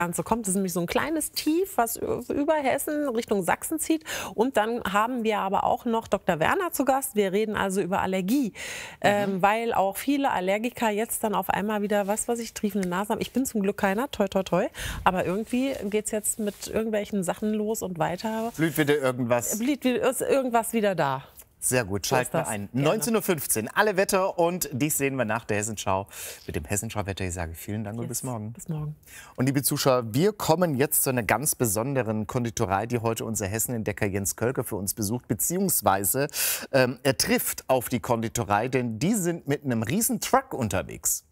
Ganze kommt. Das ist nämlich so ein kleines Tief, was über Hessen Richtung Sachsen zieht. Und dann haben wir aber auch noch Dr. Werner zu Gast. Wir reden also über Allergie, weil auch viele Allergiker jetzt dann auf einmal wieder, was weiß ich, triefende Nase haben. Ich bin zum Glück keiner, toi toi toi. Aber irgendwie geht es jetzt mit irgendwelchen Sachen los und weiter. Blüht wieder irgendwas? Ist irgendwas wieder da. Sehr gut, schalten wir ein. 19:15 Uhr, alle Wetter und dies sehen wir nach der Hessenschau mit dem Hessenschau-Wetter. Ich sage vielen Dank und bis morgen. Bis morgen. Und liebe Zuschauer, wir kommen jetzt zu einer ganz besonderen Konditorei, die heute unser Hessenentdecker Jens Kölker für uns besucht, beziehungsweise er trifft auf die Konditorei, denn die sind mit einem riesen Truck unterwegs.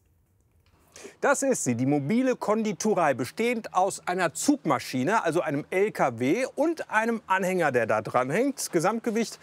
Das ist sie, die mobile Konditorei, bestehend aus einer Zugmaschine, also einem LKW und einem Anhänger, der da dran hängt. Gesamtgewicht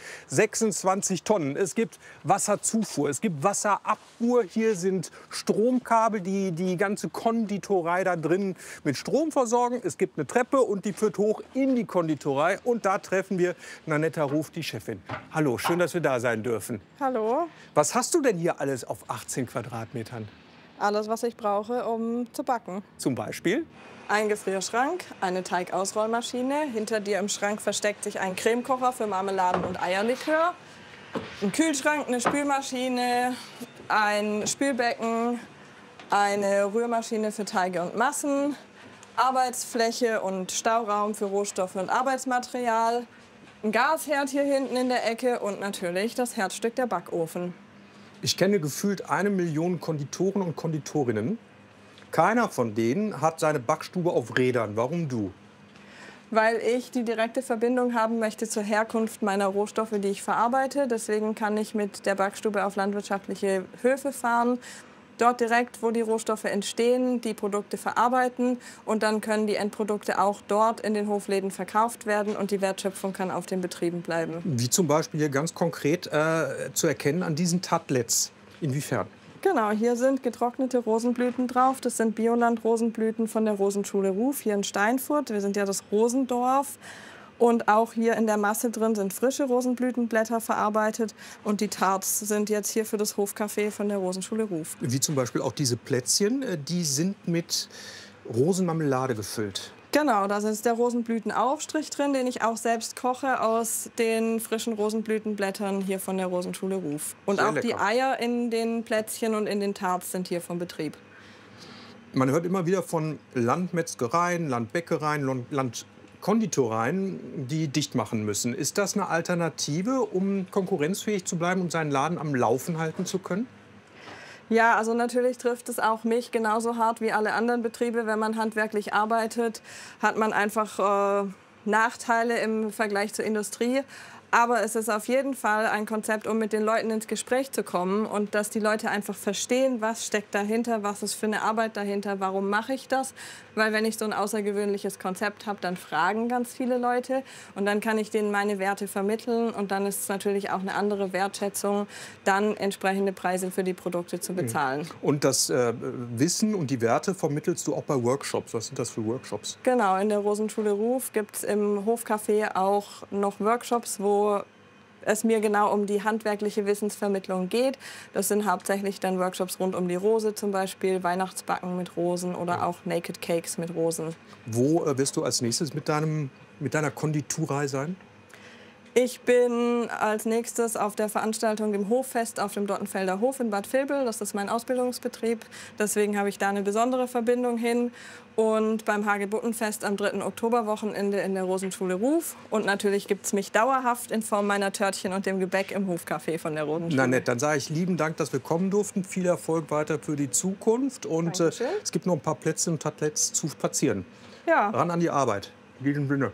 26 Tonnen. Es gibt Wasserzufuhr, es gibt Wasserabfuhr. Hier sind Stromkabel, die die ganze Konditorei da drin mit Strom versorgen. Es gibt eine Treppe und die führt hoch in die Konditorei. Und da treffen wir Nanetta Ruf, die Chefin. Hallo, schön, dass wir da sein dürfen. Hallo. Was hast du denn hier alles auf 18 Quadratmetern? Alles, was ich brauche, um zu backen. Zum Beispiel? Ein Gefrierschrank, eine Teigausrollmaschine. Hinter dir im Schrank versteckt sich ein Cremekocher für Marmeladen und Eierlikör. Ein Kühlschrank, eine Spülmaschine, ein Spülbecken, eine Rührmaschine für Teige und Massen, Arbeitsfläche und Stauraum für Rohstoffe und Arbeitsmaterial, ein Gasherd hier hinten in der Ecke und natürlich das Herzstück, der Backofen. Ich kenne gefühlt 1 Million Konditoren und Konditorinnen. Keiner von denen hat seine Backstube auf Rädern. Warum du? Weil ich die direkte Verbindung haben möchte zur Herkunft meiner Rohstoffe, die ich verarbeite. Deswegen kann ich mit der Backstube auf landwirtschaftliche Höfe fahren, dort direkt, wo die Rohstoffe entstehen, die Produkte verarbeiten und dann können die Endprodukte auch dort in den Hofläden verkauft werden und die Wertschöpfung kann auf den Betrieben bleiben. Wie zum Beispiel hier ganz konkret zu erkennen an diesen Tatlets. Inwiefern? Genau, hier sind getrocknete Rosenblüten drauf. Das sind Bioland-Rosenblüten von der Rosenschule Ruf hier in Steinfurt. Wir sind ja das Rosendorf. Und auch hier in der Masse drin sind frische Rosenblütenblätter verarbeitet. Und die Tarts sind jetzt hier für das Hofcafé von der Rosenschule Ruf. Wie zum Beispiel auch diese Plätzchen, die sind mit Rosenmarmelade gefüllt. Genau, da ist der Rosenblütenaufstrich drin, den ich auch selbst koche aus den frischen Rosenblütenblättern hier von der Rosenschule Ruf. Und Sehr auch die lecker. Eier in den Plätzchen und in den Tarts sind hier vom Betrieb. Man hört immer wieder von Landmetzgereien, Landbäckereien, Landkonditoreien, die dicht machen müssen. Ist das eine Alternative, um konkurrenzfähig zu bleiben und seinen Laden am Laufen halten zu können? Ja, also natürlich trifft es auch mich genauso hart wie alle anderen Betriebe. Wenn man handwerklich arbeitet, hat man einfach Nachteile im Vergleich zur Industrie. Aber es ist auf jeden Fall ein Konzept, um mit den Leuten ins Gespräch zu kommen und dass die Leute einfach verstehen, was steckt dahinter, was ist für eine Arbeit dahinter, warum mache ich das. Weil wenn ich so ein außergewöhnliches Konzept habe, dann fragen ganz viele Leute und dann kann ich denen meine Werte vermitteln und dann ist es natürlich auch eine andere Wertschätzung, dann entsprechende Preise für die Produkte zu bezahlen. Und das Wissen und die Werte vermittelst du auch bei Workshops. Was sind das für Workshops? Genau, in der Rosenschule Ruf gibt es im Hofcafé auch noch Workshops, wo es mir genau um die handwerkliche Wissensvermittlung geht. Das sind hauptsächlich dann Workshops rund um die Rose, zum Beispiel Weihnachtsbacken mit Rosen oder auch Naked Cakes mit Rosen. Wo wirst du als nächstes mit deiner Konditorei sein? Ich bin als nächstes auf der Veranstaltung im Hoffest auf dem Dottenfelder Hof in Bad Vilbel. Das ist mein Ausbildungsbetrieb. Deswegen habe ich da eine besondere Verbindung hin. Und beim Hagebuttenfest am 3. Oktoberwochenende in der Rosenschule Ruf. Und natürlich gibt es mich dauerhaft in Form meiner Törtchen und dem Gebäck im Hofcafé von der Rosenschule. Na nett, dann sage ich lieben Dank, dass wir kommen durften. Viel Erfolg weiter für die Zukunft. Und es gibt noch ein paar Plätze und Tatlets zu spazieren. Ja. Ran an die Arbeit. In diesem Sinne.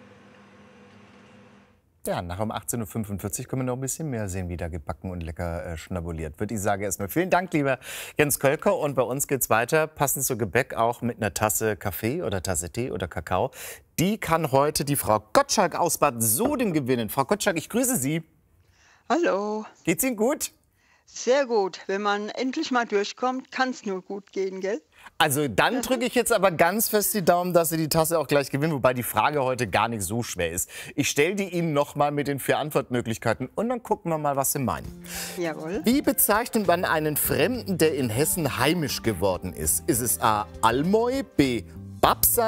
Ja, nach um 18:45 Uhr können wir noch ein bisschen mehr sehen, wie da gebacken und lecker schnabuliert wird. Ich sage erstmal vielen Dank, lieber Jens Kölker. Und bei uns geht's weiter, passend zu Gebäck, auch mit einer Tasse Kaffee oder Tasse Tee oder Kakao. Die kann heute die Frau Gottschalk aus Bad Sodem gewinnen. Frau Gottschalk, ich grüße Sie. Hallo. Geht's Ihnen gut? Sehr gut. Wenn man endlich mal durchkommt, kann es nur gut gehen, gell? Also dann drücke ich jetzt aber ganz fest die Daumen, dass Sie die Tasse auch gleich gewinnen, wobei die Frage heute gar nicht so schwer ist. Ich stelle die Ihnen noch mal mit den 4 Antwortmöglichkeiten und dann gucken wir mal, was Sie meinen. Jawohl. Wie bezeichnet man einen Fremden, der in Hessen heimisch geworden ist? Ist es A. Almoi, B. Babsa